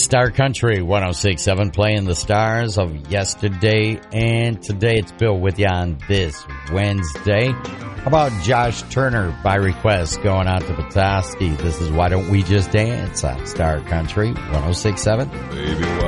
Star Country 106.7, playing the stars of yesterday and today. It's Bill with you on this Wednesday. How about Josh Turner by request going out to Petoskey? This is Why Don't We Just Dance on Star Country 106.7. Baby, why